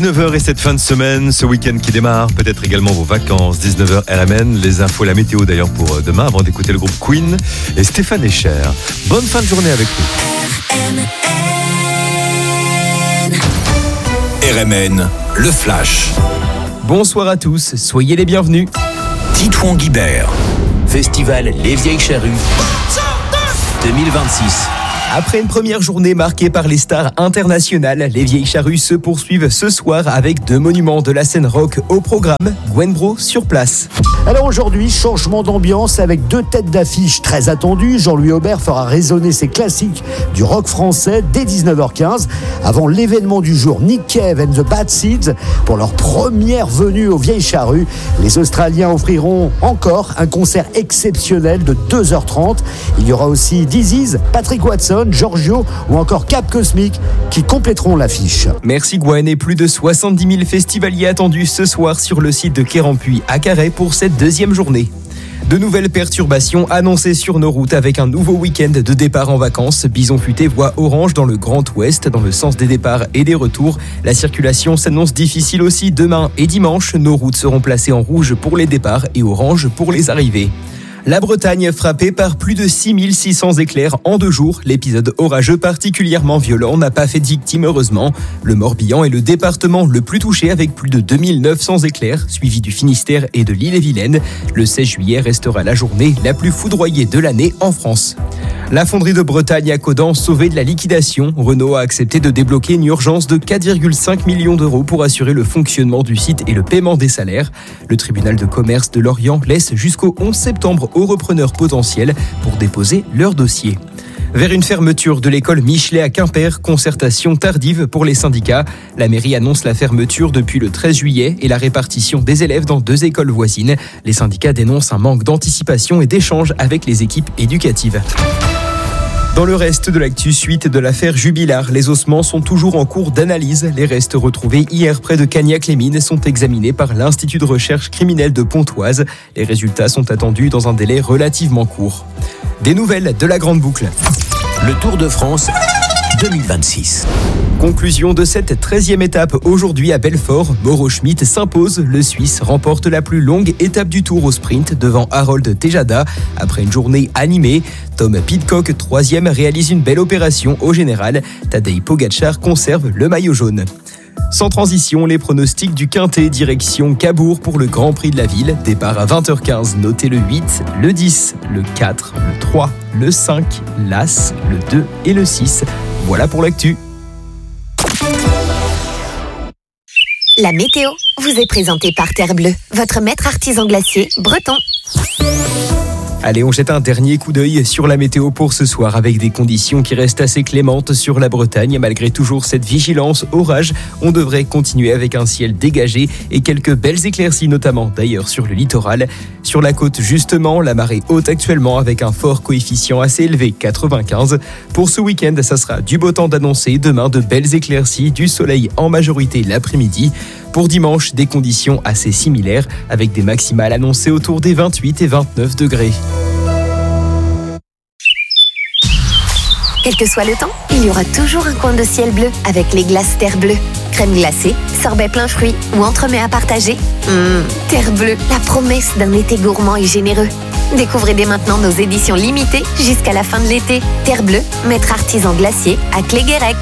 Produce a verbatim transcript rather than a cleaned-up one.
dix-neuf heures et cette fin de semaine, ce week-end qui démarre, peut-être également vos vacances, dix-neuf heures R M N, les infos, la météo d'ailleurs pour demain avant d'écouter le groupe Queen et Stéphane Echer. Bonne fin de journée avec nous. R M N, le Flash. Bonsoir à tous, soyez les bienvenus. Titouan Guibert, Festival Les Vieilles Charrues deux mille vingt-six. Après une première journée marquée par les stars internationales, les Vieilles Charrues se poursuivent ce soir avec deux monuments de la scène rock au programme. Gwen Bro sur place. Alors aujourd'hui, changement d'ambiance avec deux têtes d'affiche très attendues. Jean-Louis Aubert fera résonner ses classiques du rock français dès dix-neuf heures quinze. Avant l'événement du jour, Nick Cave and the Bad Seeds pour leur première venue aux Vieilles Charrues. Les Australiens offriront encore un concert exceptionnel de deux heures trente. Il y aura aussi Dizzy, Patrick Watson, Giorgio ou encore Cap Cosmic qui compléteront l'affiche. Merci Gwen et plus de soixante-dix mille festivaliers attendus ce soir sur le site de Quérampuis à Carhaix pour cette deuxième journée. De nouvelles perturbations annoncées sur nos routes avec un nouveau week-end de départ en vacances. Bison futé voie orange dans le Grand Ouest dans le sens des départs et des retours. La circulation s'annonce difficile aussi demain et dimanche. Nos routes seront placées en rouge pour les départs et orange pour les arrivées. La Bretagne frappée par plus de six mille six cents éclairs en deux jours. L'épisode orageux particulièrement violent n'a pas fait de victimes heureusement. Le Morbihan est le département le plus touché avec plus de deux mille neuf cents éclairs, suivi du Finistère et de l'Ille-et-Vilaine. Le seize juillet restera la journée la plus foudroyée de l'année en France. La fonderie de Bretagne à Caudan sauvée de la liquidation. Renault a accepté de débloquer une urgence de quatre virgule cinq millions d'euros pour assurer le fonctionnement du site et le paiement des salaires. Le tribunal de commerce de Lorient laisse jusqu'au onze septembre aux repreneurs potentiels pour déposer leur dossier. Vers une fermeture de l'école Michelet à Quimper, concertation tardive pour les syndicats. La mairie annonce la fermeture depuis le treize juillet et la répartition des élèves dans deux écoles voisines. Les syndicats dénoncent un manque d'anticipation et d'échange avec les équipes éducatives. Dans le reste de l'actu, suite de l'affaire Jubilard, les ossements sont toujours en cours d'analyse. Les restes retrouvés hier près de Cagnac-les-Mines sont examinés par l'Institut de recherche criminelle de Pontoise. Les résultats sont attendus dans un délai relativement court. Des nouvelles de la Grande Boucle. Le Tour de France deux mille vingt-six. Conclusion de cette treizième étape aujourd'hui à Belfort. Mauro Schmidt s'impose. Le Suisse remporte la plus longue étape du Tour au sprint devant Harold Tejada. Après une journée animée, Tom Pidcock, troisième, réalise une belle opération au général. Tadej Pogačar conserve le maillot jaune. Sans transition, les pronostics du Quintet direction Cabourg pour le Grand Prix de la Ville. Départ à vingt heures quinze, notez le huit, le dix, le quatre, le trois, le cinq, l'As, le deux et le six. Voilà pour l'actu. La météo vous est présentée par Terre Bleue, votre maître artisan glacier breton. Allez, on jette un dernier coup d'œil sur la météo pour ce soir avec des conditions qui restent assez clémentes sur la Bretagne. Malgré toujours cette vigilance orage, on devrait continuer avec un ciel dégagé et quelques belles éclaircies, notamment d'ailleurs sur le littoral. Sur la côte, justement, la marée haute actuellement avec un fort coefficient assez élevé, quatre-vingt-quinze. Pour ce week-end, ça sera du beau temps d'annoncer. Demain, de belles éclaircies, du soleil en majorité l'après-midi. Pour dimanche, des conditions assez similaires avec des maximales annoncées autour des vingt-huit et vingt-neuf degrés. Quel que soit le temps, il y aura toujours un coin de ciel bleu avec les glaces Terre Bleue. Crème glacée, sorbet plein fruits ou entremets à partager. Mmh, Terre Bleue, la promesse d'un été gourmand et généreux. Découvrez dès maintenant nos éditions limitées jusqu'à la fin de l'été. Terre Bleue, maître artisan glacier à Cléguérec.